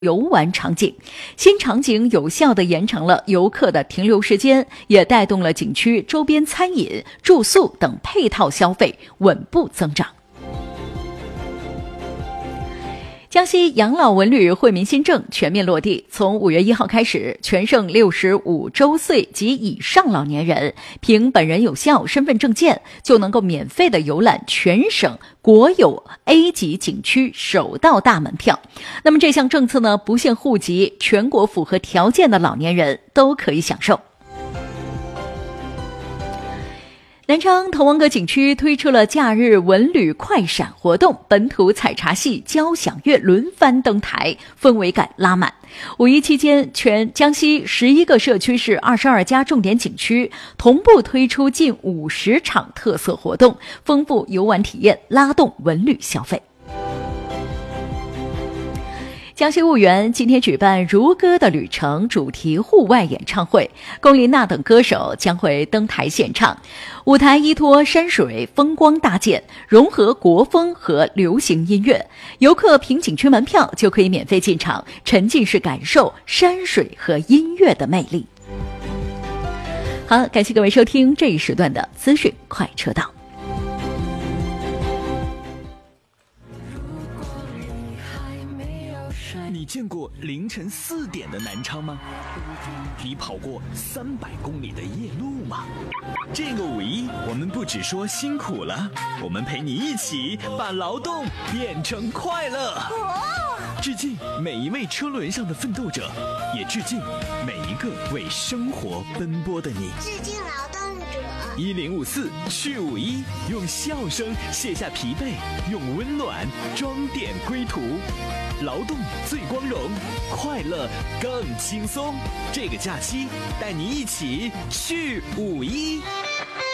游玩场景。新场景有效地延长了游客的停留时间，也带动了景区周边餐饮、住宿等配套消费稳步增长。江西养老文旅惠民新政全面落地，从5月1号开始，全省65周岁及以上老年人凭本人有效身份证件就能够免费的游览全省国有 A 级景区首道大门票。那么这项政策呢，不限户籍，全国符合条件的老年人都可以享受。南昌滕王阁景区推出了假日文旅快闪活动，本土采茶戏、交响乐轮番登台，氛围感拉满。5一期间，全江西11个社区市22家重点景区同步推出近50场特色活动，丰富游玩体验，拉动文旅消费。江西婺源今天举办《如歌的旅程》主题户外演唱会，龚琳娜等歌手将会登台献唱。舞台依托山水风光搭建，融合国风和流行音乐，游客凭景区门票就可以免费进场，沉浸式感受山水和音乐的魅力。好，感谢各位收听这一时段的资讯快车道。 你见过凌晨4点的南昌吗？你跑过300公里的夜路吗？这个5一，我们不只说辛苦了，我们陪你一起把劳动变成快乐。致敬每一位车轮上的奋斗者，也致敬每一个为生活奔波的你。 致敬劳动者。 1054去51，用笑声卸下疲惫，用温暖装点归途。劳动最光荣，快乐更轻松。这个假期带你一起去51。